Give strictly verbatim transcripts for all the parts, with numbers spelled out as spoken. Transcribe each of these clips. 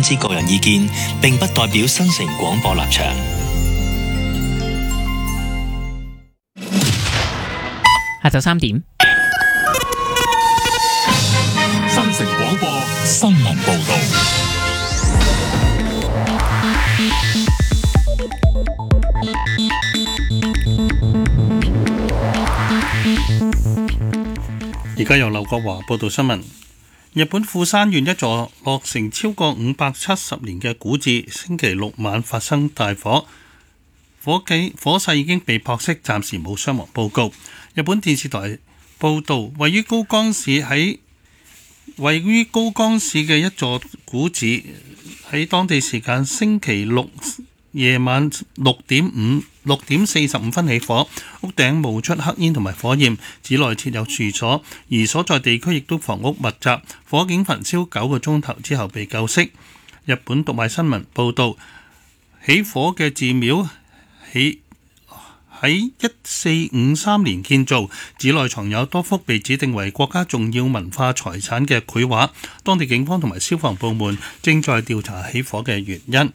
之個人意見，並不代表新城廣播立場。 下晝三點， 新城廣播新聞報道。 而家由劉國華報道新聞。日本富山縣一座落成超過五百七十年嘅古寺，星期六晚發生大火，火警火勢已經被撲熄，暫時冇傷亡報告。日本電視台報道，位於高岡市喺位於高岡市嘅一座古寺，喺當地時間星期六夜晚六點五六點四十五分起火，屋頂冒出黑煙同埋火焰，寺內設有住所，而所在地區亦都房屋密集，火警焚燒九個鐘頭之後被救熄。日本讀賣新聞報導，起火嘅寺廟起喺一四五三年建造，寺內藏有多幅被指定為國家重要文化財產嘅繪畫。當地警方同埋消防部門正在調查起火嘅原因。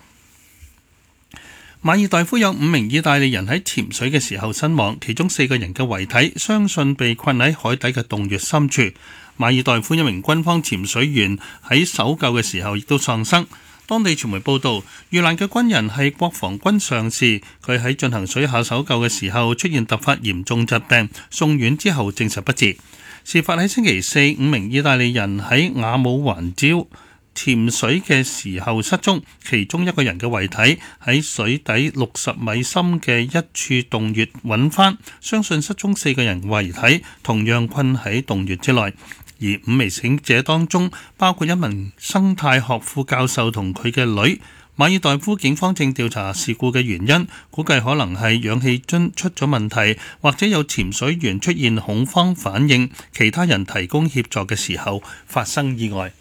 馬爾代夫有五名意大利人喺潛水嘅時候身亡，其中四個人嘅遺體相信被困喺海底嘅洞穴深處。馬爾代夫一名軍方潛水員喺搜救嘅時候亦都喪生。當地傳媒報道，遇難嘅軍人係國防軍上士，佢喺進行水下搜救嘅時候出現突發嚴重疾病，送院之後證實不治。事發喺星期四，五名意大利人喺雅姆環礁潛水嘅時候失蹤，其中一個人嘅遺體喺水底六十米深嘅一處洞穴揾翻，相信失蹤四個人遺體同樣困喺洞穴之內，而五名死者當中包括一名生態學副教授同佢嘅女。馬爾代夫警方正調查事故嘅原因，估計可能係氧氣樽出咗問題，或者有潛水員出現恐慌反應，其他人提供協助嘅時候發生意外。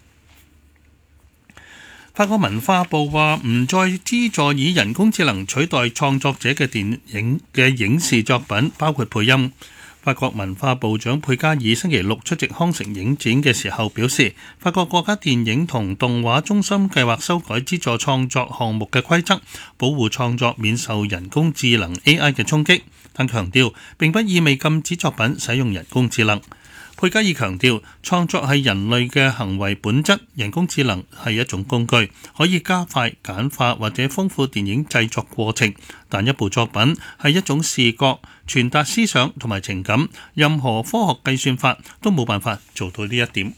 法國文化部話唔再資助以人工智能取代創作者嘅電影嘅影視作品，包括配音。法國文化部長佩加爾星期六出席康城影展嘅時候表示，法國國家電影同動畫中心計劃修改資助創作項目嘅規則，保護創作免受人工智能 A I 嘅衝擊，但強調並不意味禁止作品使用人工智能。佩加爾強調，創作係人類嘅行為本質，人工智能係一種工具，可以加快、簡化或者豐富電影製作過程，但一部作品係一種視覺，傳達思想同埋情感，任何科學計算法都冇辦法做到呢一點。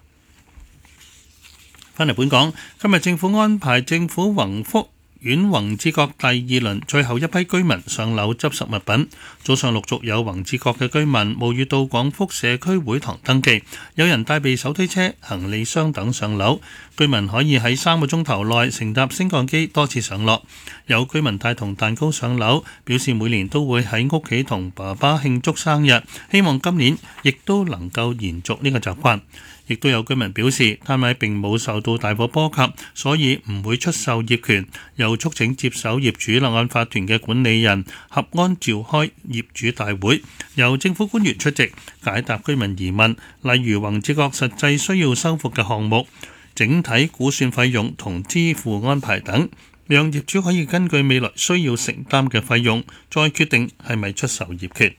返嚟本港，今日政府安排政府宏福苑宏志閣第二輪最後一批居民上樓執拾物品，早上陸續有宏志閣嘅居民冒雨到廣福社區會堂登記，有人帶備手推車、行李箱等上樓。居民可以喺三個鐘頭內乘搭升降機多次上落。有居民帶同蛋糕上樓，表示每年都會喺屋企同爸爸慶祝生日，希望今年亦都能夠延續呢個習慣。亦都有居民表示，單位並冇受到大火波及，所以唔會出售業權，又促請接手業主立案法團嘅管理人合安召開業主大會，由政府官員出席解答居民疑問，例如宏志閣實際需要修復嘅項目、整體估算費用同支付安排等，讓業主可以根據未來需要承擔嘅費用，再決定係咪出售業權。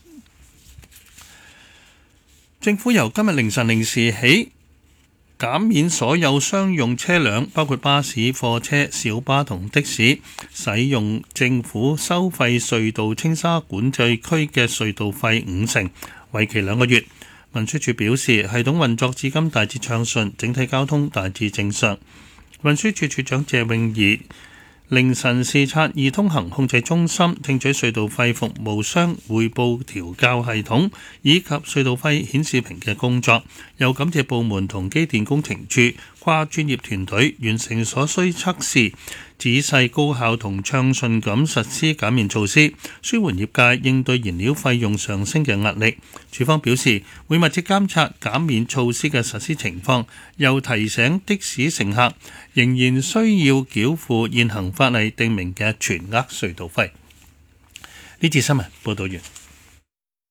政府由今日凌晨零時起減免所有商用車輛，包括巴士、貨車、小巴同的士，使用政府收費隧道青沙管制區嘅隧道費五成，為期兩個月。運輸署表示，系統運作至今大致暢順，整體交通大致正常。運輸署署長謝永儀凌晨視察易通行控制中心，聽取隧道費服務商匯報調校系統以及隧道費顯示屏嘅工作，又感謝部門同機電工程處跨專業團隊完成所需測試，仔細高效同暢順咁實施減免措施，舒緩業界應對燃料費用上升嘅壓力。署方表示會密切監察減免措施嘅實施情況，又提醒的士乘客仍然需要繳付現行法例訂明嘅全額隧道費。呢節新聞報導完。